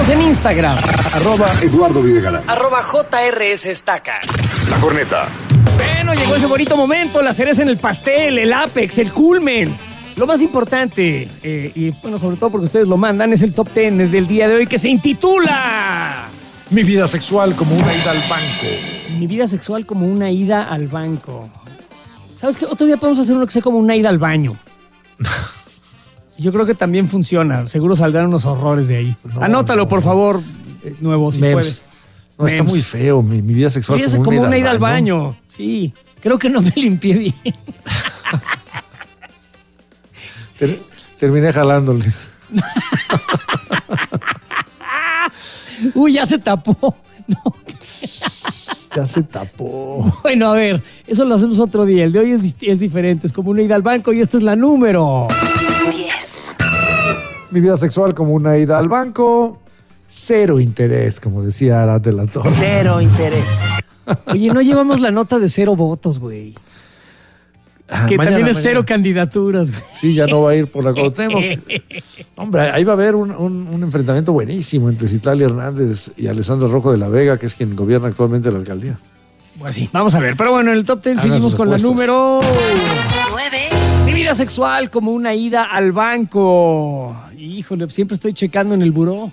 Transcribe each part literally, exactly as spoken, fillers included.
Síguenos en Instagram. Arroba Eduardo Videgaray. Arroba J R S Estaca. La Corneta. Bueno, llegó ese bonito momento, la cereza en el pastel, el ápex, el culmen. Lo más importante, eh, y bueno, sobre todo porque ustedes lo mandan, es el top ten del día de hoy que se intitula... Mi vida sexual como una ida al banco. Mi vida sexual como una ida al banco. ¿Sabes qué? Otro día podemos hacer uno que sea como una ida al baño. Yo creo que también funciona. Seguro saldrán unos horrores de ahí. No, Anótalo, no, por favor, nuevo, si Mems. puedes. No, Mems. Está muy feo. Mi, mi vida sexual Fíjese, como, como una, una ida ida al baño. baño. Sí, creo que no me limpié bien. Ter, terminé jalándole. Uy, ya se tapó. No. Ya se tapó. Bueno, a ver, eso lo hacemos otro día. El de hoy es, es diferente. Es como una ida al banco y esta es la número diez. Mi vida sexual como una ida al banco. Cero interés, como decía Arad de la Torre. Cero interés. Oye, no llevamos la nota de cero votos, güey. Ah, que mañana, también es mañana. cero candidaturas, güey. Sí, ya no va a ir por la Cuauhtémoc. Hombre, ahí va a haber un, un, un enfrentamiento buenísimo entre Citlali Hernández y Alessandra Rojo de la Vega, que es quien gobierna actualmente la alcaldía. Pues sí, vamos a ver. Pero bueno, en el top ten Hagan seguimos sus con apuestas. la número... nueve. Mi vida sexual como una ida al banco. Híjole, siempre estoy checando en el buró.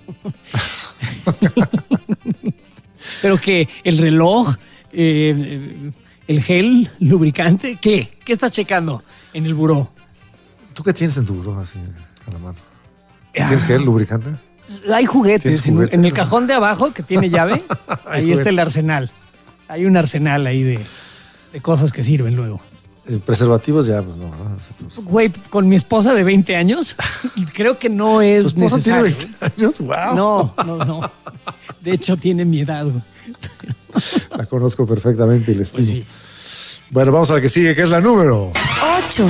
Pero que el reloj, eh, el gel, lubricante, ¿qué? ¿Qué estás checando en el buró? ¿Tú qué tienes en tu buró así a la mano? Ah. ¿Tienes gel, lubricante? Hay juguetes. ¿Tienes En, juguetes? en el cajón de abajo que tiene llave, ahí está el arsenal. Hay un arsenal ahí de, de cosas que sirven luego. Eh, Preservativos ya, pues no. ¿no? Sí, pues. Güey, con mi esposa de veinte años, creo que no es ¿Tu esposa tiene necesario. veinte años? ¡Wow! No, no, no. De hecho, tiene mi edad, güey. La conozco perfectamente y la estimo. Pues sí. Bueno, vamos a la que sigue, que es la número. ocho.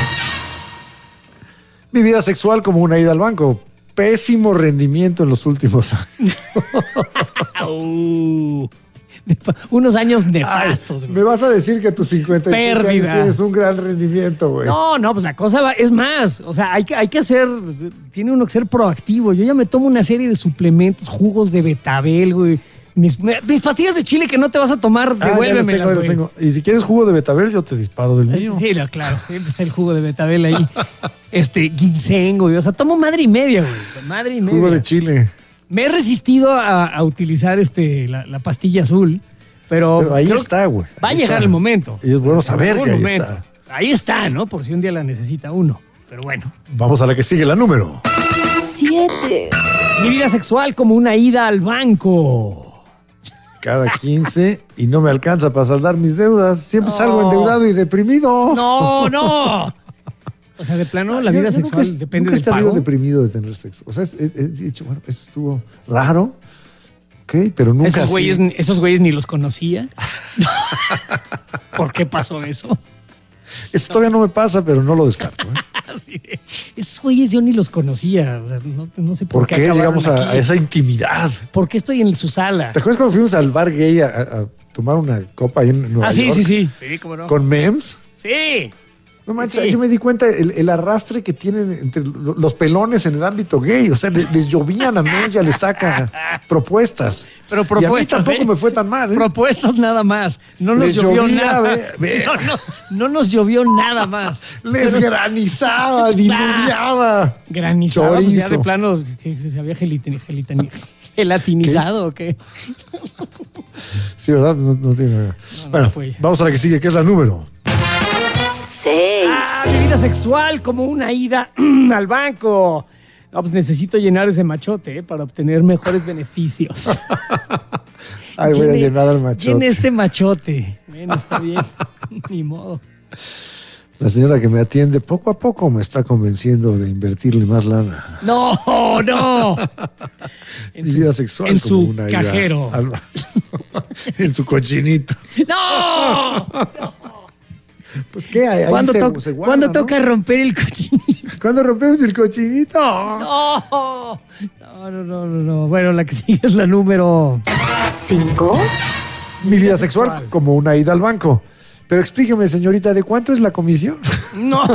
Mi vida sexual como una ida al banco. Pésimo rendimiento en los últimos años. Uh, unos años nefastos, Ay, güey. me vas a decir que a tus cincuenta y siete años Pérdida. tienes un gran rendimiento, güey. No, no, pues la cosa va, es más. O sea, hay que, hay que hacer, tiene uno que ser proactivo. Yo ya me tomo una serie de suplementos, jugos de betabel, güey. Mis, mis pastillas de chile que no te vas a tomar, Ah, ya los devuélvemelas, tengo, ya los güey. tengo. Y si quieres jugo de betabel, yo te disparo del mío. Sí, no, claro. Siempre está el jugo de betabel ahí. Este, ginseng, güey. O sea, tomo madre y media, güey. Madre y media. Jugo de chile. Me he resistido a, a utilizar este, la, la pastilla azul, pero... Pero ahí creo está, güey. Va a Ahí llegar está. el momento. Y es bueno saber Un que ahí momento. está. Ahí está, ¿no? Por si un día la necesita uno. Pero bueno. Vamos a la que sigue, la número. siete. Mi vida sexual como una ida al banco. Cada quince y no me alcanza para saldar mis deudas. Siempre No. salgo endeudado y deprimido. No, no. O sea, de plano, la Yo- vida yo sexual nunca, depende nunca he del salido pago. deprimido de tener sexo. O sea, he, he dicho, bueno, eso estuvo raro. Ok, pero nunca Esos así. güeyes, esos güeyes ni los conocía. ¿Por qué pasó eso? Eso todavía no me pasa, pero no lo descarto. ¿eh? Así de, esos güeyes yo ni los conocía. O sea, no, no sé por, ¿Por qué acabaron llegamos a, aquí. a esa intimidad? ¿Por qué estoy en su sala? ¿Te acuerdas cuando fuimos al bar gay a, a- a tomar una copa ahí en Nueva Ah, sí, York? sí, sí. Sí, cómo no. Con memes. Sí. No manches, Sí. yo me di cuenta el, el arrastre que tienen entre lo- los pelones en el ámbito gay. O sea, les, les llovían a memes y al estaca propuestas. Pero Y a mí propuestas, tampoco ¿eh? me fue tan mal. ¿eh? Propuestas nada más. No nos Les llovió llovía, nada. ve- ve. No, nos, no nos llovió nada más. Les Pero- granizaba, diluviaba. Granizado, pues ya Chorizo. de plano que se había gelitin- gelitin- gelatinizado, ¿o qué? Sí, ¿verdad? No, no tiene nada. no Bueno, fue. vamos a la que sigue, que es la número. seis. Ah, mi vida sexual como una ida al banco. No, pues necesito llenar ese machote ¿eh? para obtener mejores beneficios. Ay, voy a Llene- llenar al machote. Llene este machote. Bueno, está bien. Ni modo. La señora que me atiende poco a poco me está convenciendo de invertirle más lana. No, no. En Mi su- vida sexual En como su una ida cajero. al- en su cochinito. ¡No! Pues qué, ahí ¿Cuándo, se, to- se guarda, ¿cuándo ¿no? toca romper el cochinito? ¿Cuándo rompemos el cochinito? No. No, no, no, no, no. Bueno, la que sigue es la número... cinco. Mi vida sexual. sexual como una ida al banco. Pero explíqueme, señorita, ¿de cuánto es la comisión? No.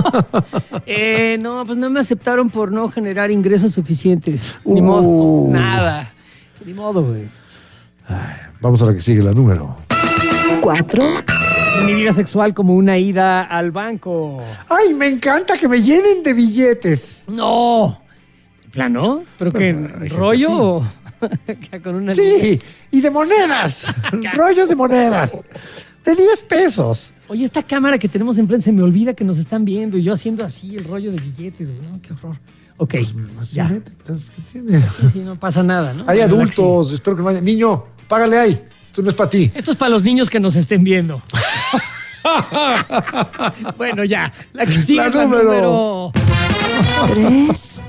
Eh, no, pues no me aceptaron por no generar ingresos suficientes. Ni Uh. modo. Nada. Ni modo, güey. Vamos a la que sigue, la número. cuatro, Mi vida sexual como una ida al banco. ¡Ay, me encanta que me llenen de billetes! No. ¿De plano? ¿Pero qué? Bueno, hay gente ¿Rollo así. o acá con una Sí, y de monedas. Rollos de monedas. De diez pesos. Oye, esta cámara que tenemos enfrente se me olvida que nos están viendo y yo haciendo así el rollo de billetes, güey. No, qué horror. Ok, ya. Entonces, ¿qué tienes? Sí, sí, no pasa nada, ¿no? Hay Bueno, adultos, espero que no haya. Niño, págale ahí. Esto no es para ti. Esto es para los niños que nos estén viendo. Bueno, ya. La que sigue La es la número. número. tres,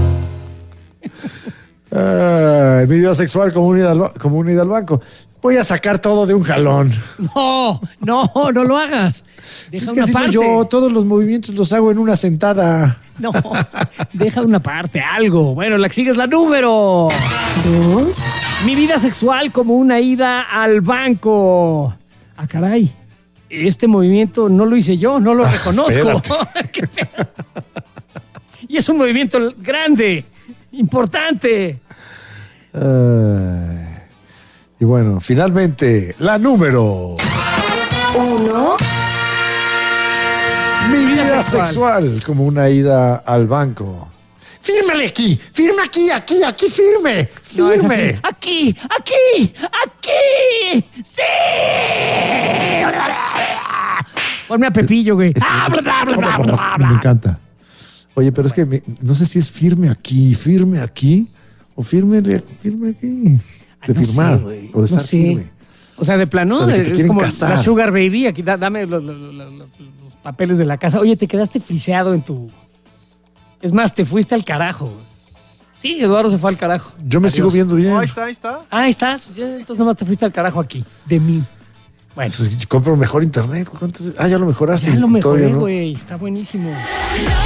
Ay, mi vida sexual como unida al, ba- como unida al banco. Voy a sacar todo de un jalón. No, no, no lo hagas. Deja Es que una así soy parte. yo, todos los movimientos los hago en una sentada. No, deja una parte, algo. Bueno, la que sigue es la número. dos, Mi vida sexual como una ida al banco. Ah, caray. Este movimiento no lo hice yo, no lo reconozco. Qué feo. Y es un movimiento grande, importante. Ay. Y bueno, finalmente, la número. uno, Mi vida vida sexual. sexual. como una ida al banco. Fírmale aquí, firme aquí, aquí, aquí, firme, No, es firme. así. Aquí, aquí, aquí. Sí. Ponme a Pepillo, güey. Ah, bla, bla, bla, bla, bla, bla. Me encanta. Oye, pero es que me- no sé si es firme aquí, firme aquí, o firme, firme aquí. De No sé, firmar, güey. o de estar No sé. firme. O sea, de plano, O sea, de que te es quieren como casar. la Sugar Baby. Aquí, da- dame los, los- los- los papeles de la casa. Oye, te quedaste friseado en tu... Es más, te fuiste al carajo. güey. Sí, Eduardo se fue al carajo. Yo me Adiós. sigo viendo bien. No, ahí está, ahí está. Ah, ahí estás. Ya, entonces nomás te fuiste al carajo aquí, de mí. Bueno, Pues, compro mejor internet. ¿Cuántas- Ah, ya lo mejoraste. ya lo mejoré, Todavía no. güey. Está buenísimo.